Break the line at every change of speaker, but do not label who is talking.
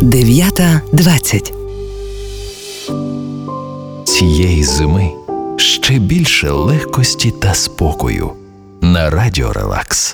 9:20.
Цієї зими ще більше легкості та спокою на Радіо Релакс.